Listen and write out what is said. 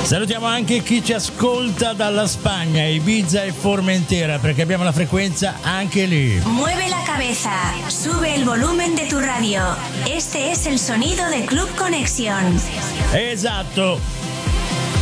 Salutiamo anche chi ci ascolta dalla Spagna, Ibiza e Formentera, perché abbiamo la frequenza anche lì. Mueve la cabeza, sube el volumen de tu radio. Este es el sonido de Club Conexión. Esatto.